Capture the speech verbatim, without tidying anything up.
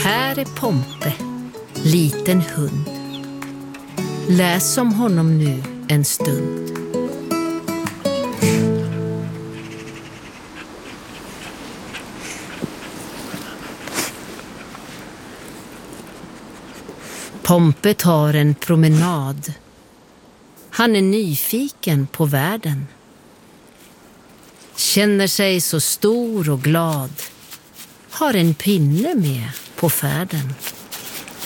Här är Pompe, liten hund. Läs om honom nu en stund. Pompe tar en promenad. Han är nyfiken på världen. Känner sig så stor och glad. Har en pinne med på färden.